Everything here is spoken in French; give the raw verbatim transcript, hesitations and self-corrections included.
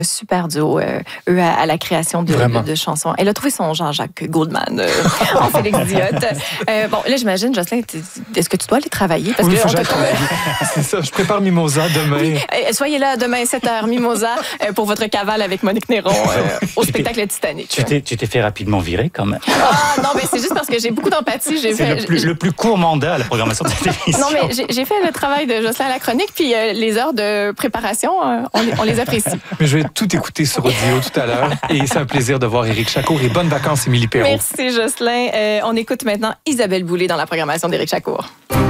Super duo, euh, eux, à, à la création de, de, de chansons. Elle a trouvé son Jean-Jacques Goldman euh, en Félix Diot. Euh, bon, là, j'imagine, Jocelyn, est-ce que tu dois aller travailler? Parce oui, il faut que j'aille travailler. C'est ça, je prépare Mimosa demain. Oui, euh, soyez là demain, sept heures, Mimosa, euh, pour votre cavale avec Monique Néron euh, au spectacle Titanic. Tu t'es, tu t'es fait rapidement virer, quand même. Ah, non, mais c'est juste parce que j'ai beaucoup d'empathie. J'ai c'est fait, le, plus, le plus court mandat à la programmation de la télévision. Non, mais j'ai, j'ai fait le travail de Jocelyn à la chronique, puis euh, les heures de préparation, euh, on, les, on les apprécie. Mais je vais tout écouter sur audio tout à l'heure. Et c'est un plaisir de voir Éric Chacour. Et bonnes vacances, Émilie Perrault. Merci, Jocelyn. Euh, on écoute maintenant Isabelle Boulay dans la programmation d'Éric Chacour.